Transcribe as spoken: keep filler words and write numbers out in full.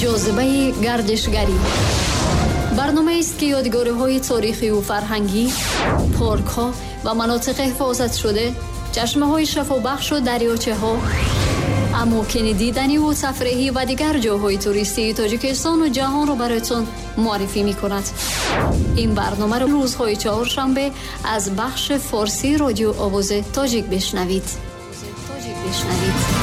جاذبه گردشگری برنامه است که یادگاری‌های تاریخی و فرهنگی، پارک‌ها و مناطق حفاظت شده، چشمه‌های شفابخش و دریاچه‌ها، اماکن دیدنی و تفریحی و دیگر جاهای توریستی تاجیکستان و جهان را برایتان معرفی می‌کند. این برنامه را روزهای چهارشنبه از بخش فارسی رادیو آواز تاجیک بشنوید.